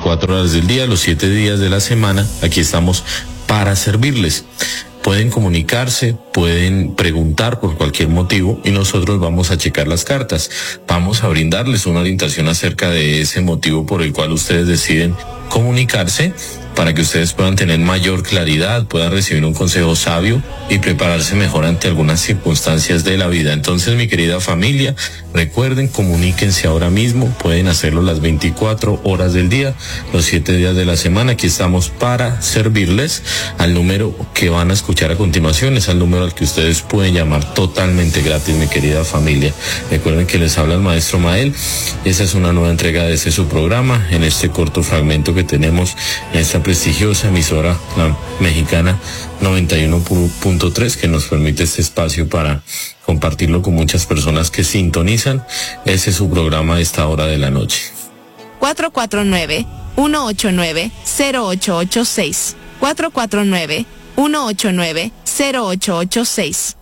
24 horas del día, los 7 días de la semana. Aquí estamos para servirles. Pueden comunicarse, pueden preguntar por cualquier motivo y nosotros vamos a checar las cartas. Vamos a brindarles una orientación acerca de ese motivo por el cual ustedes deciden comunicarse, para que ustedes puedan tener mayor claridad, puedan recibir un consejo sabio y prepararse mejor ante algunas circunstancias de la vida. Entonces, mi querida familia, recuerden, comuníquense ahora mismo, pueden hacerlo las 24 horas del día, los 7 días de la semana. Aquí estamos para servirles. Al número que van a escuchar a continuación es al número al que ustedes pueden llamar totalmente gratis, mi querida familia. Recuerden que les habla el maestro Mael. Esa es una nueva entrega de su programa, en este corto fragmento que tenemos en esta prestigiosa emisora, la mexicana 91.3, que nos permite este espacio para compartirlo con muchas personas que sintonizan. Ese es su programa a esta hora de la noche. 449-189-0886. 449-189-0886.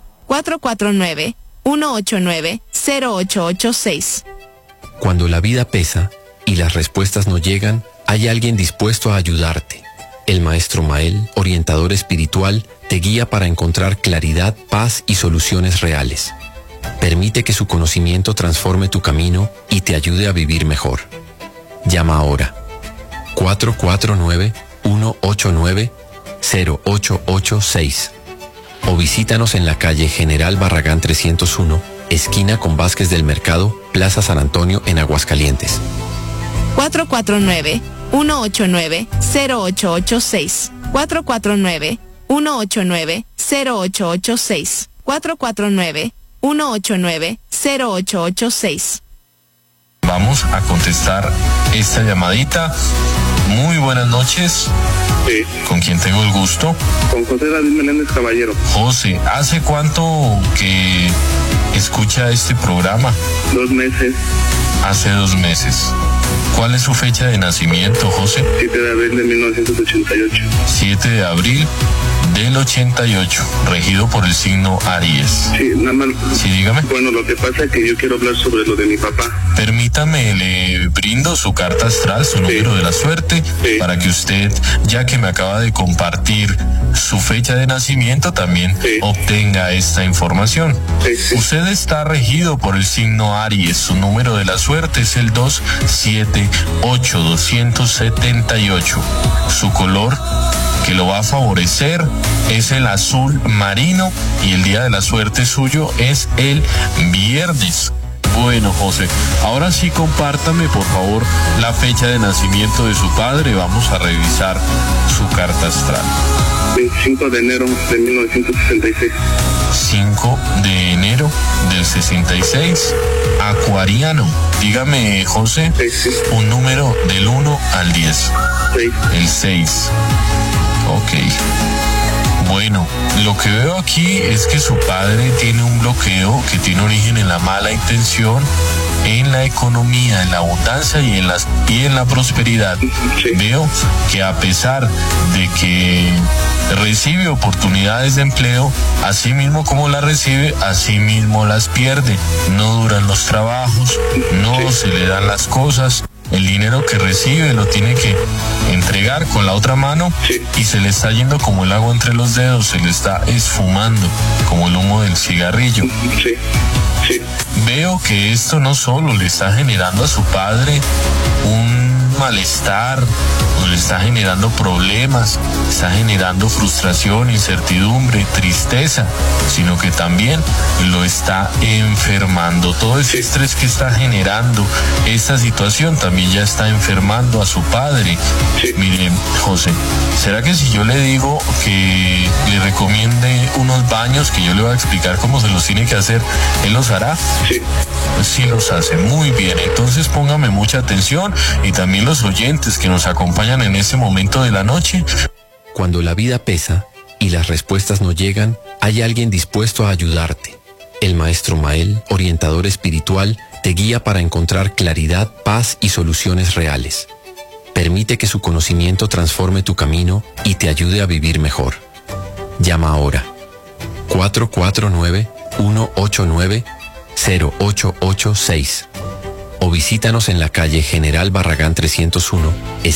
449-189-0886. Cuando la vida pesa y las respuestas no llegan, hay alguien dispuesto a ayudarte. El maestro Mael, orientador espiritual, te guía para encontrar claridad, paz y soluciones reales. Permite que su conocimiento transforme tu camino y te ayude a vivir mejor. Llama ahora. 449-189-0886. O visítanos en la calle General Barragán 301, esquina con Vázquez del Mercado, Plaza San Antonio, en Aguascalientes. 449-189-0886. 449-189-0886. 449-189-0886. Vamos a contestar esta llamadita. Muy buenas noches. Sí. ¿Con quién tengo el gusto? Con José David Meléndez Caballero. José, ¿hace cuánto que escucha este programa? 2 meses. Hace 2 meses. ¿Cuál es su fecha de nacimiento, José? 7 de abril de 1988. 7 de abril del 88, regido por el signo Aries. Sí, nada más. Sí, dígame. Bueno, lo que pasa es que yo quiero hablar sobre lo de mi papá. Permítame, le brindo su carta astral, su número de la suerte, para que usted, ya que me acaba de compartir su fecha de nacimiento, también obtenga esta información. Usted está regido por el signo Aries. Su número de la suerte es el 278-278. Su color que lo va a favorecer es el azul marino y el día de la suerte suyo es el viernes. Bueno, José, ahora sí compártame por favor la fecha de nacimiento de su padre. Vamos a revisar su carta astral. 25 de enero de 1966. 5 de enero del 66, acuariano. Dígame, José, un número del 1 al 10. 6. El 6. Ok. Bueno, lo que veo aquí es que su padre tiene un bloqueo que tiene origen en la mala intención, en la economía, en la abundancia y en la prosperidad. Sí. Veo que a pesar de que recibe oportunidades de empleo, así mismo como las recibe, así mismo las pierde. No duran los trabajos, no se le dan las cosas. El dinero que recibe lo tiene que entregar con la otra mano y se le está yendo como el agua entre los dedos, se le está esfumando como el humo del cigarrillo. Sí. Sí. Veo que esto no solo le está generando a su padre un malestar, o le está generando problemas, está generando frustración, incertidumbre, tristeza, sino que también lo está enfermando. Todo ese estrés que está generando esta situación también ya está enfermando a su padre. Mire, José, ¿será que si yo le digo que le recomiende unos baños, que yo le voy a explicar cómo se los tiene que hacer, él los hará? Sí. Sí los hace, muy bien. Entonces póngame mucha atención, y también los oyentes que nos acompañan en este momento de la noche. Cuando la vida pesa y las respuestas no llegan, hay alguien dispuesto a ayudarte. El maestro Mael, orientador espiritual, te guía para encontrar claridad, paz y soluciones reales. Permite que su conocimiento transforme tu camino y te ayude a vivir mejor. Llama ahora. 449-189-0886. O visítanos en la calle General Barragán 301,